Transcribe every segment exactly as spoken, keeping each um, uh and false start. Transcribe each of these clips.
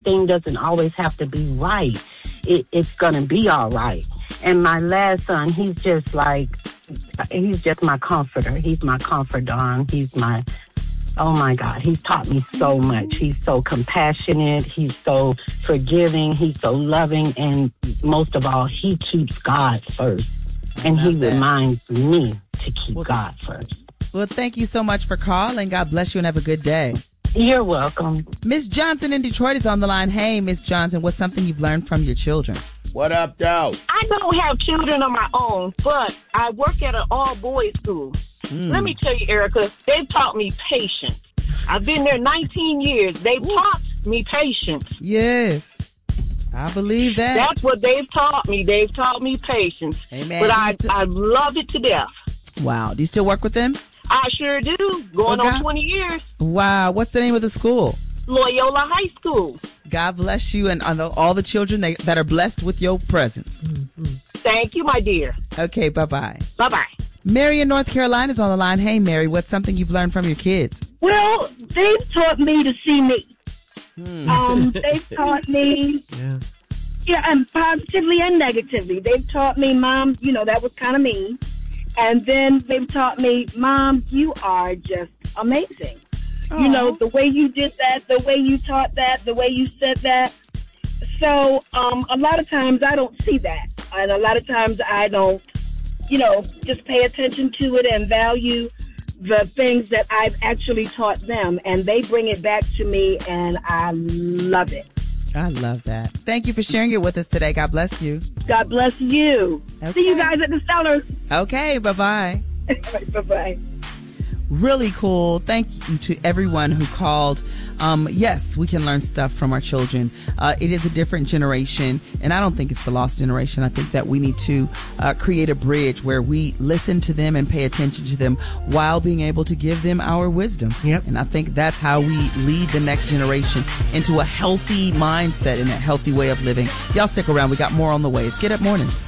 everything doesn't always have to be right. It, it's going to be all right. And my last son, he's just like, he's just my comforter. He's my confidant. He's my, oh my God, he's taught me so much. He's so compassionate. He's so forgiving. He's so loving. And most of all, he keeps God first. And he that. reminds me to keep well, God first. Well, thank you so much for calling. God bless you and have a good day. You're welcome. Miss Johnson in Detroit is on the line. Hey, Miss Johnson, what's something you've learned from your children? What up, though? I don't have children of my own, but I work at an all-boys school. Mm. Let me tell you, Erica, they've taught me patience. I've been there nineteen years. They've Ooh. taught me patience. Yes. I believe that. That's what they've taught me. They've taught me patience. Amen. But I, still... I love it to death. Wow. Do you still work with them? I sure do. Going okay. on twenty years. Wow. What's the name of the school? Loyola High School. God bless you and all the children that, that are blessed with your presence. Mm-hmm. Thank you, my dear. Okay. Bye-bye. Bye-bye. Mary in North Carolina is on the line. Hey, Mary, what's something you've learned from your kids? Well, they've taught me to see me. Hmm. Um, they've taught me, yeah. yeah, and positively and negatively. They've taught me, Mom, you know, that was kind of mean. And then they've taught me, Mom, you are just amazing. Aww. You know, the way you did that, the way you taught that, the way you said that. So um, a lot of times I don't see that. And a lot of times I don't, you know, just pay attention to it and value the things that I've actually taught them, and they bring it back to me, and I love it. I love that. Thank you for sharing it with us today. God bless you. God bless you. Okay. See you guys at the Stellars. Okay, bye-bye. Bye-bye. Really cool. Thank you to everyone who called. Um, yes, we can learn stuff from our children. Uh, it is a different generation, and I don't think it's the lost generation. I think that we need to uh, create a bridge where we listen to them and pay attention to them while being able to give them our wisdom. Yep. And I think that's how we lead the next generation into a healthy mindset and a healthy way of living. Y'all stick around. We got more on the way. It's Get Up Mornings.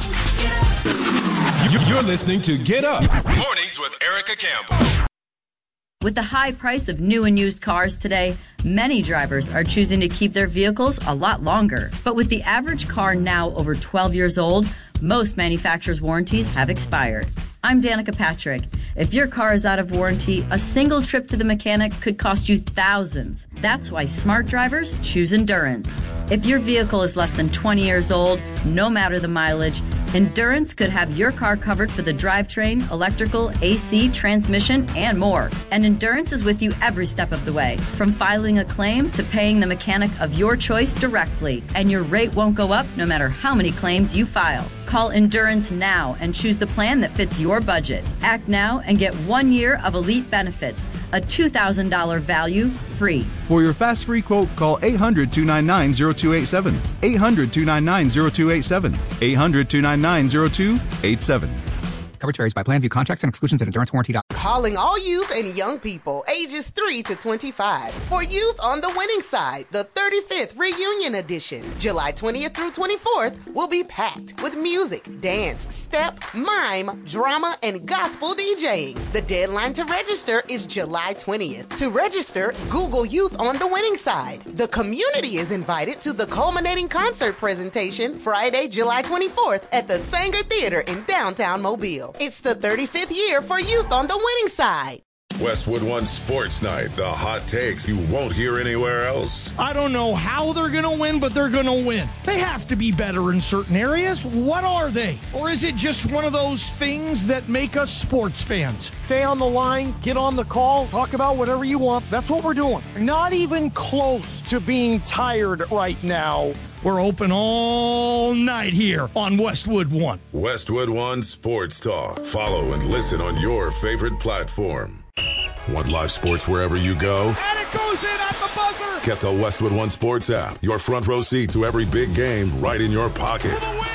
You're listening to Get Up Mornings with Erica Campbell. With the high price of new and used cars today, many drivers are choosing to keep their vehicles a lot longer. But with the average car now over twelve years old, most manufacturers' warranties have expired. I'm Danica Patrick. If your car is out of warranty, a single trip to the mechanic could cost you thousands. That's why smart drivers choose Endurance. If your vehicle is less than twenty years old, no matter the mileage, Endurance could have your car covered for the drivetrain, electrical, A C, transmission, and more. And Endurance is with you every step of the way, from filing a claim to paying the mechanic of your choice directly. And your rate won't go up no matter how many claims you file. Call Endurance now and choose the plan that fits your budget. Act now and get one year of elite benefits, a two thousand dollars value free. For your fast free quote, call eight hundred, two nine nine, zero two eight seven. eight hundred, two nine nine, zero two eight seven. eight hundred, two nine nine, zero two eight seven. Coverage varies by plan, view contracts and exclusions at endurance warranty dot com. Calling all youth and young people ages three to twenty-five. For Youth on the Winning Side, the thirty-fifth Reunion Edition. July twentieth through twenty-fourth will be packed with music, dance, step, mime, drama, and gospel DJing. The deadline to register is July twentieth. To register, Google Youth on the Winning Side. The community is invited to the culminating concert presentation Friday, July twenty-fourth at the Sanger Theater in downtown Mobile. It's the thirty-fifth year for Youth on the Winning Side. Westwood One Sports Night. The hot takes you won't hear anywhere else. I don't know how they're going to win, but they're going to win. They have to be better in certain areas. What are they? Or is it just one of those things that make us sports fans? Stay on the line, get on the call, talk about whatever you want. That's what we're doing. Not even close to being tired right now. We're open all night here on Westwood One. Westwood One Sports Talk. Follow and listen on your favorite platform. Want live sports wherever you go? And it goes in at the buzzer! Get the Westwood One Sports app. Your front row seat to every big game right in your pocket.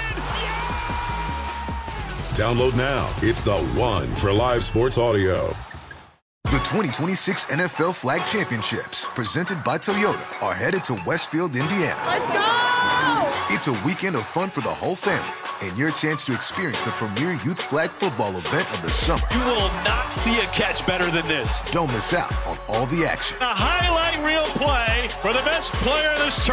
Download now. It's the one for live sports audio. The twenty twenty-six N F L Flag Championships, presented by Toyota, are headed to Westfield, Indiana. Let's go! It's a weekend of fun for the whole family and your chance to experience the premier youth flag football event of the summer. You will not see a catch better than this. Don't miss out on all the action. A highlight reel play for the best player in this tournament.